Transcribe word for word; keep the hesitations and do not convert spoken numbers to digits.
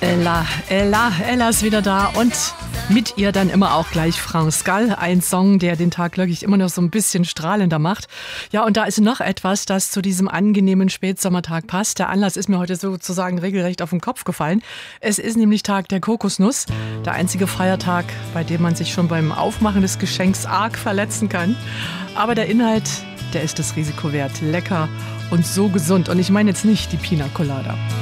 Ella, Ella, Ella ist wieder da und mit ihr dann immer auch gleich France Gall, ein Song, der den Tag wirklich immer noch so ein bisschen strahlender macht. Ja, und da ist noch etwas, das zu diesem angenehmen Spätsommertag passt. Der Anlass ist mir heute sozusagen regelrecht auf den Kopf gefallen. Es ist nämlich Tag der Kokosnuss, der einzige Feiertag, bei dem man sich schon beim Aufmachen des Geschenks arg verletzen kann. Aber der Inhalt, der ist das Risiko wert. Lecker und so gesund. Und ich meine jetzt nicht die Pina Colada.